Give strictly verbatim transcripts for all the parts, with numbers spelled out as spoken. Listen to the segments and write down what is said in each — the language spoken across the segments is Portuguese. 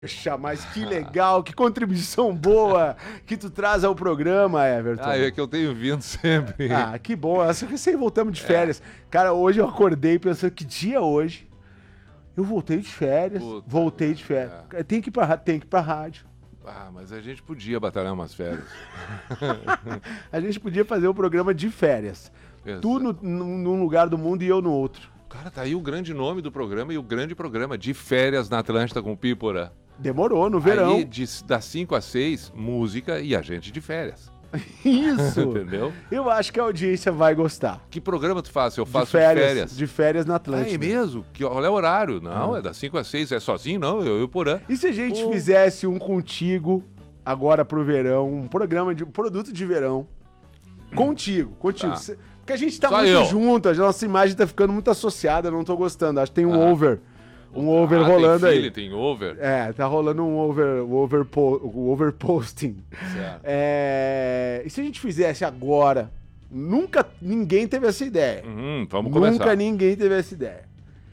Poxa, mas que legal, que contribuição boa que tu traz ao programa, Everton. Ah, é que eu tenho vindo sempre. Ah, que bom. Essa recém voltamos de férias. É. Cara, hoje eu acordei pensando que dia é hoje. Eu voltei de férias, Puta, voltei de férias. É. Tem que ir pra, tem que ir pra rádio. Ah, mas a gente podia batalhar umas férias. A gente podia fazer um programa de férias. Exato. Tu no, no, num lugar do mundo e eu no outro. Cara, tá aí o grande nome do programa e o grande programa, De Férias na Atlântida com Pípora. Demorou, no verão. Aí, de, das cinco às seis, música e a gente de férias. Isso. Entendeu? Eu acho que a audiência vai gostar. Que programa tu faz? Eu faço de férias. De férias, de férias na Atlântida. Ah, é mesmo? Que, olha o horário. Não, ah. é das cinco às seis. É sozinho? Não, eu e o Porã. E se a gente Pô. fizesse um contigo agora pro verão, um programa de um produto de verão? Contigo, contigo. Tá. Porque a gente tá Só muito eu. junto, a nossa imagem tá ficando muito associada, eu não tô gostando. Acho que tem um ah. over. Um over ah, rolando tem aí. Filho, tem over? É, tá rolando um over, um over, um over posting. Certo. É, e se a gente fizesse agora? Nunca ninguém teve essa ideia. Uhum, vamos Nunca começar. ninguém teve essa ideia.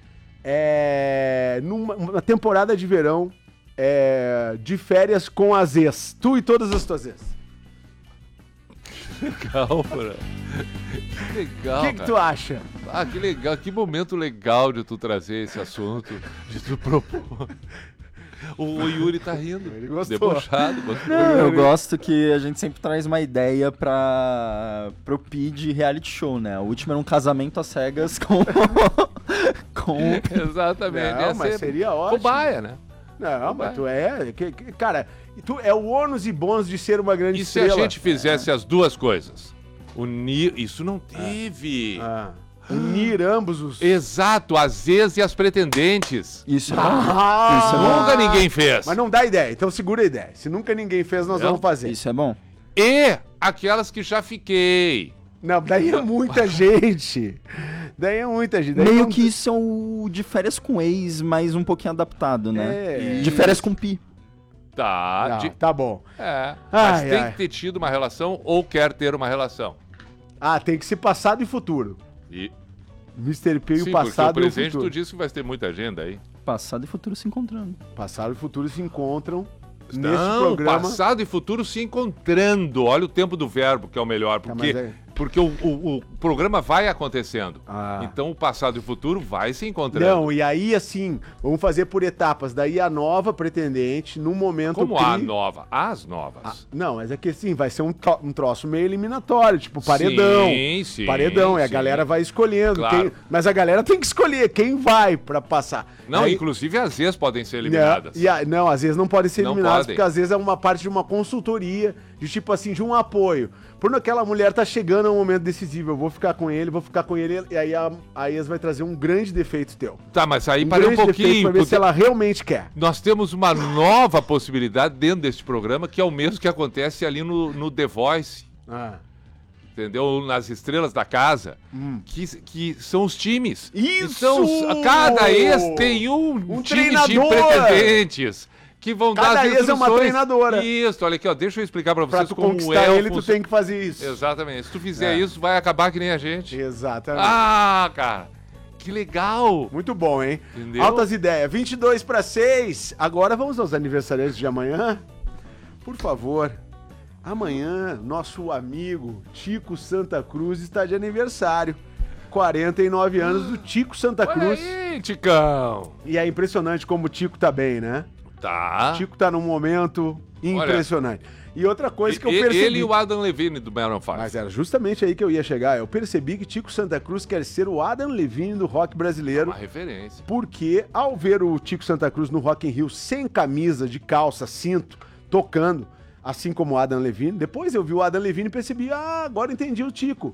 É, numa uma temporada de verão, é, de férias com as ex. Tu e todas as tuas ex. Legal, cara. Que legal, O que, que tu acha? Ah, que legal, que momento legal de tu trazer esse assunto, de tu propor. O, o Yuri tá rindo. Ele gostou. Debochado. Gostou. Não, eu gosto que a gente sempre traz uma ideia pra, pro P de reality show, né? O último era um casamento às cegas com... com... Exatamente. Não, mas ser seria ótimo. Cobaia, né? Não, mas tu é... Que, que, cara, tu é o ônus e bônus de ser uma grande e estrela. E se a gente fizesse é. as duas coisas? Unir... Isso não teve... Ah. Ah. Unir ambos os... Exato, as ex e as pretendentes. Isso, ah, isso é nunca ninguém fez. Mas não dá ideia, então segura a ideia. Se nunca ninguém fez, nós não. vamos fazer. Isso é bom. E aquelas que já fiquei. Não, daí é muita gente. Daí é muita gente. Daí Meio não... que isso é o de férias com ex, mas um pouquinho adaptado, né? É. De férias com pi. Tá. Não, de... Tá bom. É. Ai, mas tem ai. que ter tido uma relação ou quer ter uma relação. Ah, tem que ser passado e futuro. E... mister P e Sim, o passado porque o presente e o futuro. tu disse que vai ter muita agenda aí. Passado e futuro se encontrando. Passado e futuro se encontram Não, nesse programa. Passado e futuro se encontrando. Olha o tempo do verbo, que é o melhor. Porque, tá, é... porque o, o, o programa vai acontecendo. Ah. Então o passado e o futuro vai se encontrando. Não, e aí assim, vamos fazer por etapas. Daí a nova pretendente, num momento... Como que... a nova? As novas. Ah, não, mas é que assim, vai ser um, to- um troço meio eliminatório, tipo paredão. Sim, sim. Paredão, sim. e a galera vai escolhendo. Claro. Quem... Mas a galera tem que escolher quem vai pra passar. Não, aí... inclusive as ex podem ser eliminadas. Não, e a... não, às vezes não podem ser Não eliminadas, podem. porque às vezes é uma parte de uma consultoria, de tipo assim, de um apoio. Por aquela mulher tá chegando a um momento decisivo, eu vou ficar com ele, vou ficar com ele, e aí a, a ex vai trazer um grande defeito teu. Tá, mas aí Um para um grande defeito pouquinho. pra ver porque se ela realmente quer. Nós temos uma nova possibilidade dentro deste programa, que é o mesmo que acontece ali no, no The Voice. Ah. Entendeu? Nas estrelas da casa, Hum. que, que são os times. Isso! São os, cada ex tem um, Um time treinador! de pretendentes que vão Cada dar as ex é instruções. uma treinadora. Isso, olha aqui, ó, deixa eu explicar pra Pra vocês tu como conquistar é o ele, tu funcio- tem que fazer isso. Exatamente. Se tu fizer É. isso, vai acabar que nem a gente. Exatamente. Ah, cara, que legal. Muito bom, hein? Entendeu? Altas ideias. vinte e dois para seis. Agora vamos aos aniversariantes de amanhã. Por favor. Amanhã, nosso amigo Tico Santa Cruz está de aniversário. quarenta e nove anos do Tico Santa Olha Cruz. aí, Ticão. E é impressionante como o Tico tá bem, né? Tá. O Tico tá num momento impressionante. E outra coisa que eu E- percebi... Ele e o Adam Levine do Maroon cinco. Mas era justamente aí que eu ia chegar. Eu percebi que Tico Santa Cruz quer ser o Adam Levine do rock brasileiro. Uma referência. Porque ao ver o Tico Santa Cruz no Rock in Rio sem camisa, de calça, cinto, tocando, assim como o Adam Levine, depois eu vi o Adam Levine e percebi, ah, agora entendi o Tico.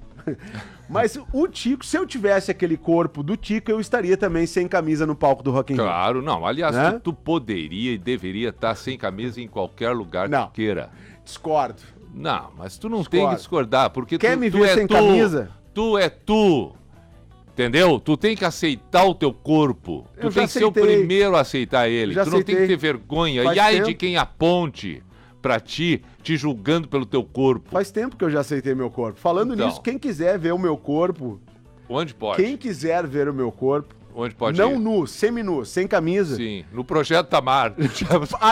Mas o Tico, se eu tivesse aquele corpo do Tico, eu estaria também sem camisa no palco do Rock in Rio. Claro, não. Aliás, Né? tu, tu poderia e deveria estar sem camisa em qualquer lugar Não. que queira. Discordo. Não, mas tu não Discordo. tem que discordar, porque Quer tu, me tu ver é sem tu. camisa? Tu é tu. Entendeu? Tu tem que aceitar o teu corpo. Tu Eu já tem que ser o aceitei. primeiro a aceitar ele. Já tu não tem que aceitei. ter vergonha. Faz e aí tempo. de quem aponte pra ti, te julgando pelo teu corpo. Faz tempo que eu já aceitei meu corpo. Falando Então. nisso, quem quiser ver o meu corpo, Onde pode? quem quiser ver o meu corpo, Onde pode Não ir? nu, semi-nu, sem camisa. Sim, no Projeto Tamar.